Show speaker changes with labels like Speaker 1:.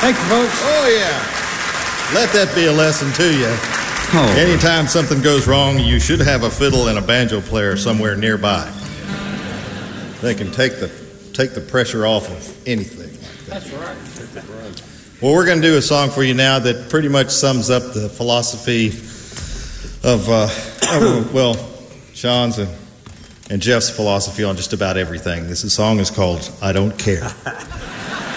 Speaker 1: Thank you, folks.
Speaker 2: Oh, yeah. Let that be a lesson to you.
Speaker 1: Oh.
Speaker 2: Anytime something goes wrong, you should have a fiddle and a banjo player somewhere nearby. They can take the pressure off of anything like that.
Speaker 1: That's right.
Speaker 2: Well, we're going to do a song for you now that pretty much sums up the philosophy of Sean's and Jeff's philosophy on just about everything. This song is called I Don't Care.